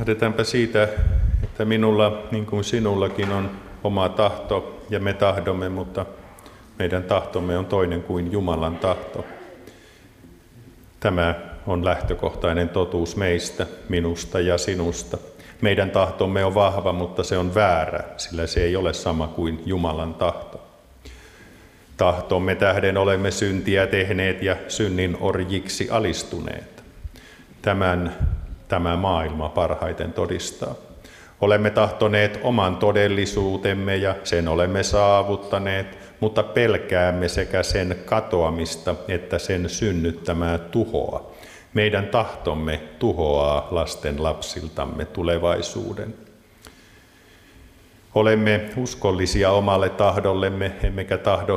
Lähdetäänpä siitä, että minulla niin kuin sinullakin on oma tahto ja me tahdomme, mutta meidän tahtomme on toinen kuin Jumalan tahto. Tämä on lähtökohtainen totuus meistä, minusta ja sinusta. Meidän tahtomme on vahva, mutta se on väärä, sillä se ei ole sama kuin Jumalan tahto. Tahtomme tähden olemme syntiä tehneet ja synnin orjiksi alistuneet. Tämän tämä maailma parhaiten todistaa. Olemme tahtoneet oman todellisuutemme ja sen olemme saavuttaneet, mutta pelkäämme sekä sen katoamista että sen synnyttämää tuhoa. Meidän tahtomme tuhoaa lasten lapsiltamme tulevaisuuden. Olemme uskollisia omalle tahdollemme, emmekä tahdo